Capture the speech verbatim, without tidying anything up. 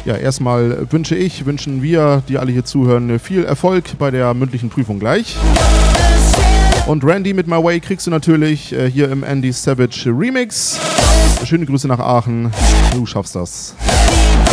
Ja, erstmal wünsche ich, wünschen wir, die alle hier zuhören, viel Erfolg bei der mündlichen Prüfung gleich. Und Randy mit My Way kriegst du natürlich äh, hier im Andy Savage Remix. Schöne Grüße nach Aachen. Du schaffst das.